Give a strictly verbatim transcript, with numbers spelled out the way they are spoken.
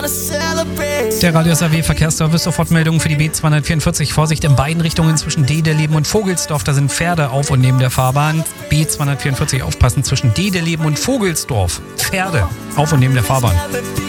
Der Radio S R W Verkehrsservice, Sofortmeldung für die B zweihundertvierundvierzig. Vorsicht in beiden Richtungen zwischen Dedeleben und Vogelsdorf. Da sind Pferde auf und neben der Fahrbahn. B zweihundertvierundvierzig aufpassen zwischen Dedeleben und Vogelsdorf. Pferde auf und neben der Fahrbahn.